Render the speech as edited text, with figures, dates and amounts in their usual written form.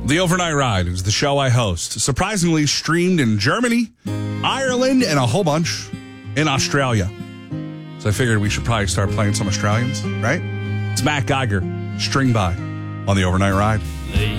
The Overnight Ride is the show I host. Surprisingly streamed in Germany, Ireland, and a whole bunch in Australia. So I figured we should probably start playing some Australians, right? It's Matt Geiger, String By, on the Overnight Ride.